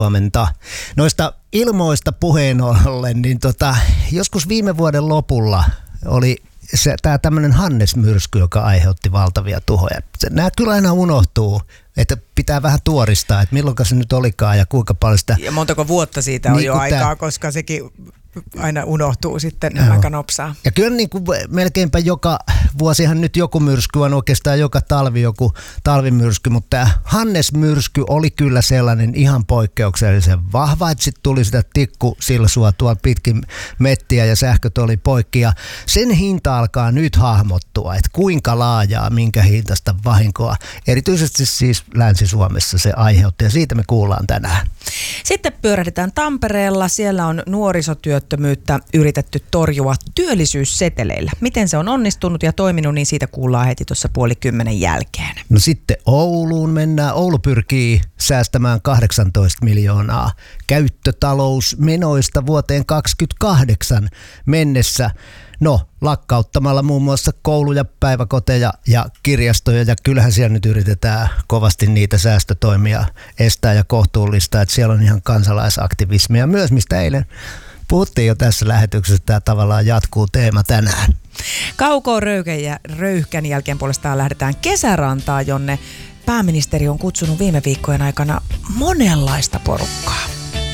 Huomenta. Noista ilmoista puheen ollen, niin joskus viime vuoden lopulla oli tämä tämmöinen Hannes-myrsky, joka aiheutti valtavia tuhoja. Nämä kyllä aina unohtuu, että pitää vähän tuoristaa, että milloinka se nyt olikaan ja kuinka paljon sitä... Ja montako vuotta siitä on jo aikaa, koska sekin aina unohtuu sitten aika nopsaa. Ja kyllä niin kuin melkeinpä joka vuosihan nyt joku myrsky on, oikeastaan joka talvi joku talvimyrsky, mutta tämä Hannes-myrsky oli kyllä sellainen ihan poikkeuksellisen vahva, että sitten tuli sitä tikkusilsua tuolla pitkin mettiä ja sähköt oli poikki ja sen hinta alkaa nyt hahmottua, että kuinka laajaa, minkä hintaista vahinkoa, erityisesti siis Länsi-Suomessa se aiheutti ja siitä me kuullaan tänään. Sitten pyörähdetään Tampereella, siellä on nuorisotyöttömyyttä yritetty torjua työllisyysseteleillä. Miten se on onnistunut ja toiminut, niin siitä kuullaan heti tuossa 9:30 jälkeen. No sitten Ouluun mennään. Oulu pyrkii säästämään 18 miljoonaa käyttötalousmenoista vuoteen 2028 mennessä. No, lakkauttamalla muun muassa kouluja, päiväkoteja ja kirjastoja, ja kyllähän siellä nyt yritetään kovasti niitä säästötoimia estää ja kohtuullistaa, että siellä on ihan kansalaisaktivismia myös, mistä eilen puhuttiin jo tässä lähetyksessä, tämä tavallaan jatkuu teema tänään. Kauko-röyhkän jälkeen puolestaan lähdetään Kesärantaan, jonne pääministeri on kutsunut viime viikkojen aikana monenlaista porukkaa.